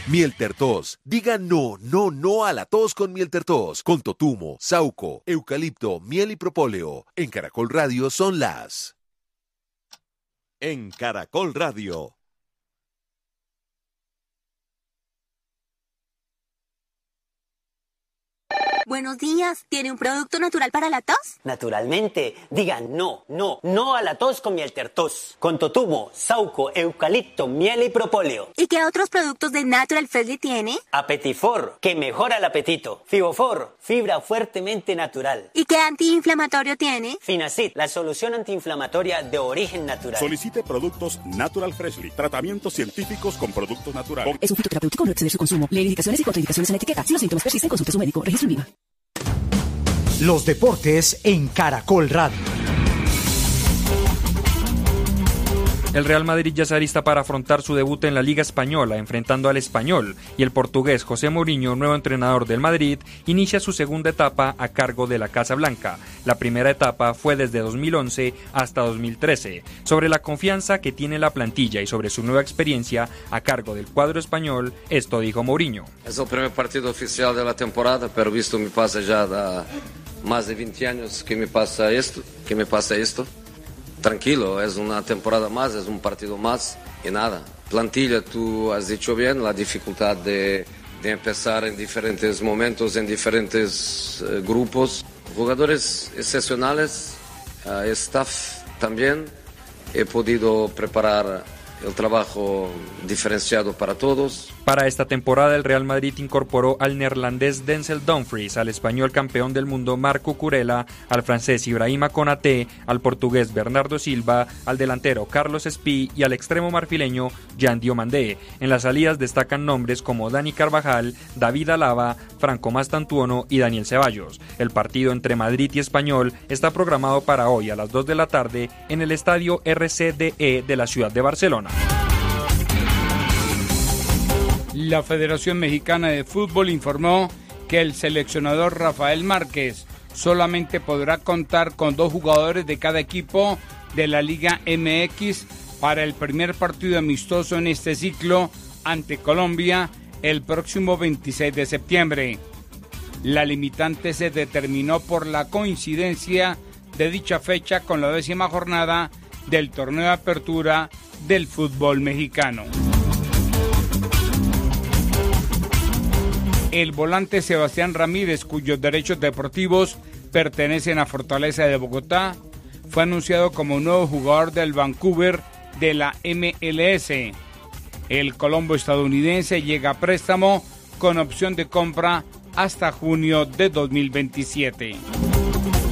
Mieltertos. Diga no, no, no a la tos con Mieltertos. Con totumo, sauco, eucalipto, miel y propóleo. En Caracol Radio son las... En Caracol Radio. Buenos días. ¿Tiene un producto natural para la tos? Naturalmente. Diga no, no, no a la tos con Mieltertos. Con totumo, sauco, eucalipto, miel y propóleo. ¿Y qué otros productos de Natural Freshly tiene? Apetifor, que mejora el apetito. Fibofor, fibra fuertemente natural. ¿Y qué antiinflamatorio tiene? Finacid, la solución antiinflamatoria de origen natural. Solicite productos Natural Freshly. Tratamientos científicos con productos naturales. Es un fitoterapéutico, no exceder su consumo. Lee indicaciones y contraindicaciones en la etiqueta. Si los síntomas persisten, consulte a su médico. Registro INVIMA. Los deportes en Caracol Radio. El Real Madrid ya está lista para afrontar su debut en la Liga Española, enfrentando al Español, y el portugués José Mourinho, nuevo entrenador del Madrid, inicia su segunda etapa a cargo de la Casa Blanca. La primera etapa fue desde 2011 hasta 2013. Sobre la confianza que tiene la plantilla y sobre su nueva experiencia a cargo del cuadro español, esto dijo Mourinho. Es el primer partido oficial de la temporada, pero visto me pasa ya de más de 20 años que me pasa esto. Tranquilo, es una temporada más, es un partido más y nada. Plantilla, tú has dicho bien, la dificultad de empezar en diferentes momentos, en diferentes grupos. Jugadores excepcionales, staff también. He podido preparar el trabajo diferenciado para todos. Para esta temporada el Real Madrid incorporó al neerlandés Denzel Dumfries, al español campeón del mundo Marco Curella, al francés Ibrahima Konaté, al portugués Bernardo Silva, al delantero Carlos Espí y al extremo marfileño Jan Diomandé. En las salidas destacan nombres como Dani Carvajal, David Alaba, Franco Mastantuono y Daniel Ceballos. El partido entre Madrid y Español está programado para hoy a las 2 de la tarde en el estadio RCDE de la ciudad de Barcelona. La Federación Mexicana de Fútbol informó que el seleccionador Rafael Márquez solamente podrá contar con 2 jugadores de cada equipo de la Liga MX para el primer partido amistoso en este ciclo ante Colombia el próximo 26 de septiembre. La limitante se determinó por la coincidencia de dicha fecha con la 10ª jornada del torneo de apertura del fútbol mexicano. El volante Sebastián Ramírez, cuyos derechos deportivos pertenecen a Fortaleza de Bogotá, fue anunciado como nuevo jugador del Vancouver de la MLS. El colombo estadounidense llega a préstamo con opción de compra hasta junio de 2027.